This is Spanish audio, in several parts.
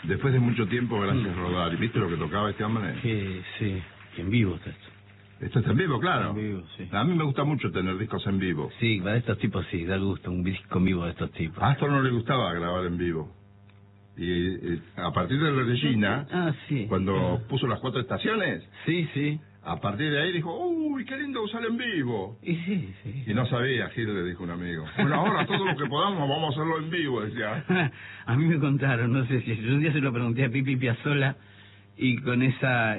Después de mucho tiempo, gracias Rodari. ¿Viste lo que tocaba este hombre? Sí, en vivo está esto. Esto está en vivo, claro. En vivo, sí. A mí me gusta mucho tener discos en vivo. Sí, para estos tipos sí, da gusto, un disco en vivo de estos tipos. A Astor no le gustaba grabar en vivo. Y a partir de la Regina, sí. cuando puso las 4 estaciones, sí. A partir de ahí dijo, uy, qué lindo usar en vivo. Y sí. Y no sabía, Gil, le dijo un amigo. Bueno, ahora todo lo que podamos vamos a hacerlo en vivo, decía. A mí me contaron, no sé si yo un día se lo pregunté a Pipi Piazzolla y con esa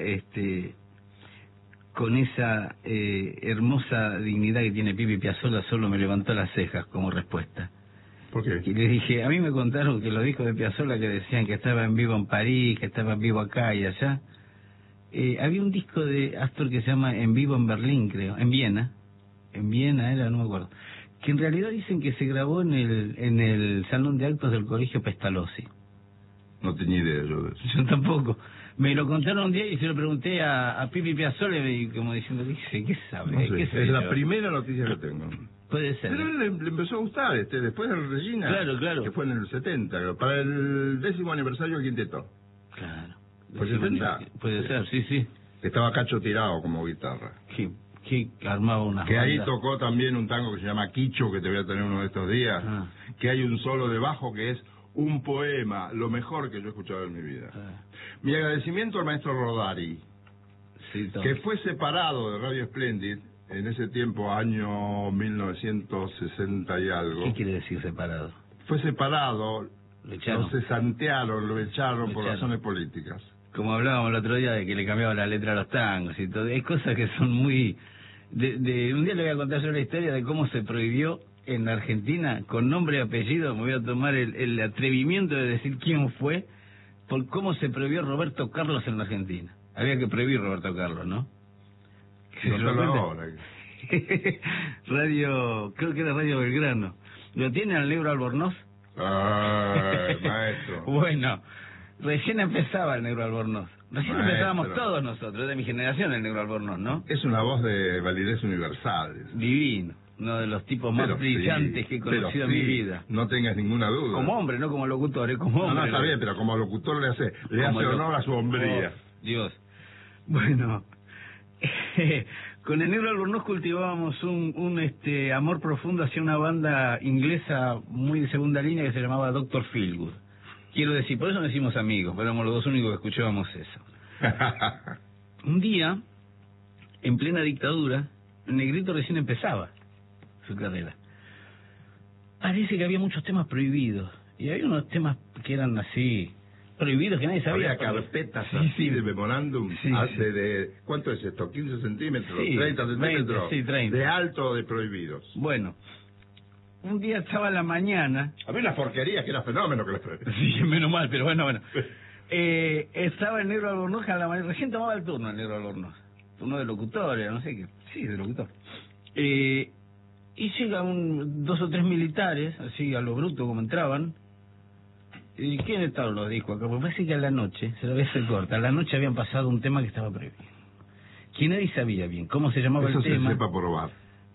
hermosa dignidad que tiene Pipi Piazzolla solo me levantó las cejas como respuesta. ¿Por qué? Y le dije, a mí me contaron que los discos de Piazzolla que decían que estaba en vivo en París, que estaba en vivo acá y allá, había un disco de Astor que se llama En vivo en Berlín, creo, en Viena era, no me acuerdo, que en realidad dicen que se grabó en el salón de actos del Colegio Pestalozzi. No tenía idea yo de eso. Yo tampoco. Me lo contaron un día y se lo pregunté a Pipi Piazzolla y como diciendo, ¿qué sabe? No sé, ¿Qué es la primera noticia que tengo. Puede ser. Pero le empezó a gustar, después de Regina. Claro. Que fue en el 70, para el 10º aniversario del quinteto. Claro. ¿Fue 70? Puede ser, sí. Estaba Cacho tirado como guitarra. Que armaba una que ahí tocó también un tango que se llama Quicho, que te voy a tener uno de estos días. Que hay un solo de bajo que es un poema, lo mejor que yo he escuchado en mi vida. Mi agradecimiento al maestro Rodari, que fue separado de Radio Splendid en ese tiempo, año 1960 y algo. ¿Qué quiere decir separado? Fue separado, lo cesantearon, lo echaron por razones políticas. Como hablábamos el otro día de que le cambiaba la letra a los tangos y todo, hay cosas que son muy... un día le voy a contar yo la historia de cómo se prohibió en Argentina, con nombre y apellido, me voy a tomar el atrevimiento de decir quién fue, por cómo se prohibió Roberto Carlos en la Argentina. Había que prohibir Roberto Carlos, ¿no? Radio, creo que era Radio Belgrano. ¿Lo tiene al Negro Albornoz? Ay, maestro. Bueno, recién empezaba el Negro Albornoz. Recién empezábamos todos nosotros, de mi generación el Negro Albornoz, ¿no? Es una voz de validez universal. Divino. Uno de los tipos más brillantes que he conocido en mi vida. No tengas ninguna duda. Como hombre, no como locutor, como hombre. No, está bien, pero como locutor le hace honor a su hombría. Oh, Dios. Bueno, con el Negro Albornoz cultivábamos un amor profundo hacia una banda inglesa muy de segunda línea que se llamaba Dr. Feelgood. Quiero decir, por eso nos hicimos amigos, pero éramos los dos únicos que escuchábamos eso. Un día, en plena dictadura, el Negrito recién empezaba su carrera. Parece que había muchos temas prohibidos, y había unos temas que eran así, prohibidos, que nadie sabía. Había carpetas así de memorándum, de ¿cuánto es esto? 15 centímetros, 30 centímetros, 30. De alto de prohibidos. Bueno, un día estaba a la mañana... Había unas porquerías que era fenómeno que les prohibían. Sí, menos mal, pero bueno. Estaba el Negro Albornoz a la mañana, recién tomaba el turno el Negro Albornoz, turno de locutor, no sé qué, sí, de locutor. Y llegan 2 o 3 militares, así a lo bruto como entraban. ¿Y quién estaban los discos acá? Porque parece que a la noche, se lo voy a hacer corta, a la noche habían pasado un tema que estaba prohibido. Que nadie sabía bien cómo se llamaba el tema. Eso se sepa probar.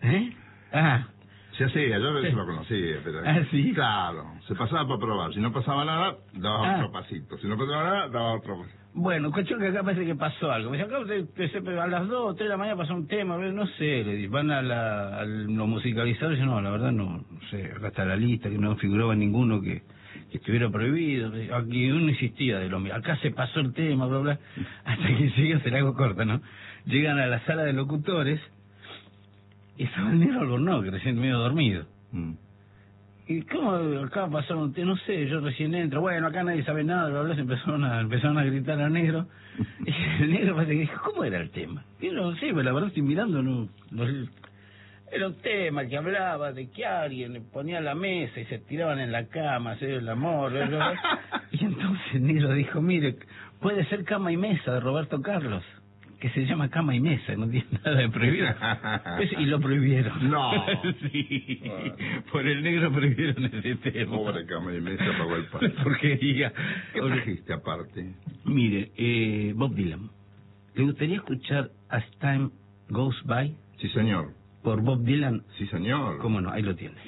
Se hacía, yo a veces lo conocía, pero... ¿Sí? Claro, se pasaba para probar. Si no pasaba nada, daba otro pasito. Si no pasaba nada, daba otro pasito. Bueno, cuestión que acá parece que pasó algo. Me dice, acá a las 2 o 3 de la mañana pasó un tema, no sé, le dicen, van a los musicalizadores y dicen, no, la verdad no sé, acá está la lista, que no figuraba ninguno que estuviera prohibido. Aquí uno insistía de lo mismo, acá se pasó el tema, bla, bla, hasta que llegan, se la hago corta, ¿no? Llegan a la sala de locutores y estaba el Negro Albornoz, que recién medio dormido. ¿Y cómo acá pasaron un tema? No sé, yo recién entro, bueno, acá nadie sabe nada, bla, bla, empezaron a gritar al Negro. Y el Negro parece que dijo, ¿cómo era el tema? Y no sé, pero la verdad estoy mirando, era un tema que hablaba de que alguien le ponía la mesa y se tiraban en la cama, hacer el amor, bla, bla. Y entonces el Negro dijo, mire, puede ser Cama y Mesa de Roberto Carlos, que se llama Cama y Mesa, no tiene nada de prohibido. Y lo prohibieron. No. Sí. Por el Negro prohibieron ese tema. Pobre Cama y Mesa pagó el pan. Porquería. ¿Qué trajiste aparte? Mire, Bob Dylan. ¿Le gustaría escuchar As Time Goes By? Sí, señor. Por Bob Dylan. Sí, señor. ¿Cómo no? Ahí lo tiene.